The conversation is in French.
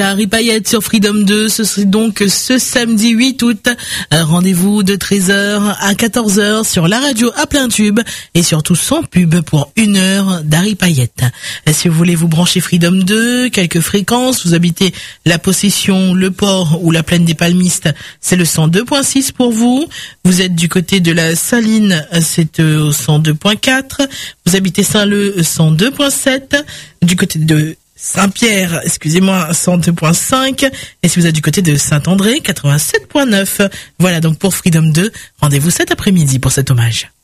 Harry Payette sur Freedom 2, ce serait donc ce samedi 8 août. Rendez-vous de 13h à 14h sur la radio à plein tube et surtout sans pub pour 1 heure d'Harry Payette. Si vous voulez vous brancher Freedom 2, quelques fréquences, vous habitez la Possession, le Port ou la Plaine des Palmistes, c'est le 102.6 pour vous. Vous êtes du côté de la Saline, c'est au 102.4. Vous habitez Saint-Leu, 102.7. Du côté de Saint-Pierre, 102.5. Et si vous êtes du côté de Saint-André, 87.9. Voilà donc pour Freedom 2. Rendez-vous cet après-midi pour cet hommage.